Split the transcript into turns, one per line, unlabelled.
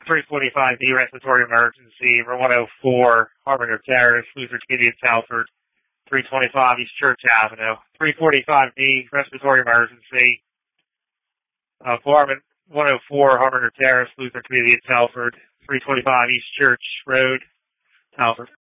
345D respiratory emergency, for 104 Harbinger Terrace, Lutheran Community in Telford, 325 East Church Avenue. 345D respiratory emergency, apartment 104 Harbinger Terrace, Lutheran Community in Telford, 325 East Church Road, Telford.